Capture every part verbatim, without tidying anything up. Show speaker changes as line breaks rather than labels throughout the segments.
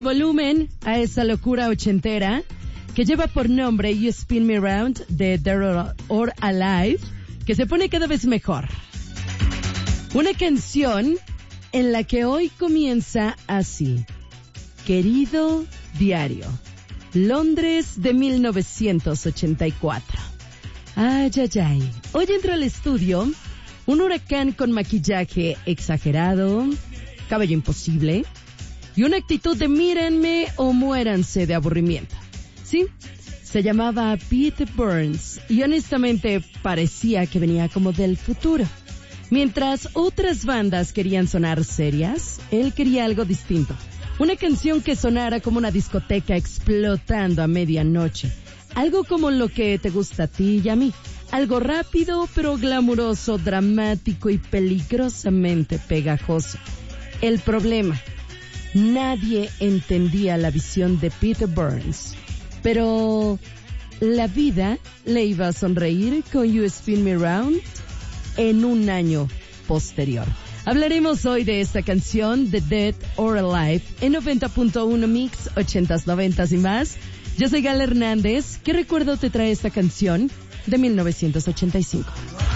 Volumen a esa locura ochentera que lleva por nombre You Spin Me Round de Dead or Alive, que se pone cada vez mejor. Una canción en la que hoy comienza así. Querido diario, Londres de mil novecientos ochenta y cuatro. Ay, ay, ay. Hoy entra al estudio un huracán con maquillaje exagerado, cabello imposible y una actitud de mírenme o muéranse de aburrimiento. Sí, se llamaba Pete Burns y honestamente parecía que venía como del futuro. Mientras otras bandas querían sonar serias, él quería algo distinto. Una canción que sonara como una discoteca explotando a medianoche. Algo como lo que te gusta a ti y a mí. Algo rápido pero glamuroso, dramático y peligrosamente pegajoso. El problema: nadie entendía la visión de Pete Burns, pero la vida le iba a sonreír con You Spin Me Round en un año posterior. Hablaremos hoy de esta canción de Dead or Alive en noventa punto uno Mix, ochentas, noventas y más. Yo soy Gal Hernández. ¿Qué recuerdo te trae esta canción de mil novecientos ochenta y cinco?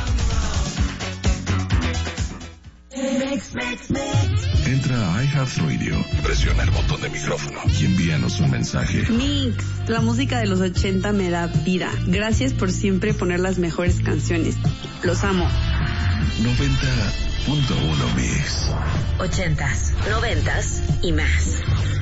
Entra a iHeartRadio, presiona el botón de micrófono y envíanos un mensaje.
Mix, la música de los ochenta me da vida. Gracias por siempre poner las mejores canciones. Los amo.
noventa punto uno Mix.
Ochentas, noventas y más.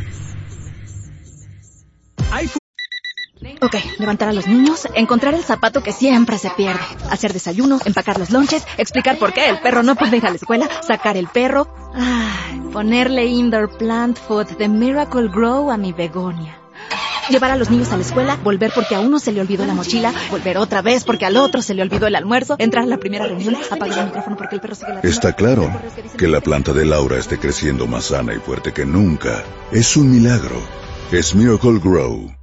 Ok, levantar a los niños, encontrar el zapato que siempre se pierde, hacer desayuno, empacar los lonches, explicar por qué el perro no puede ir a la escuela, sacar el perro, ay, ponerle indoor plant food de Miracle Grow a mi begonia. Llevar a los niños a la escuela, volver porque a uno se le olvidó la mochila, volver otra vez porque al otro se le olvidó el almuerzo, entrar a la primera reunión, apagar el micrófono porque el perro sigue ladrando.
Está claro que la planta de Laura esté creciendo más sana y fuerte que nunca. Es un milagro. Es Miracle Grow.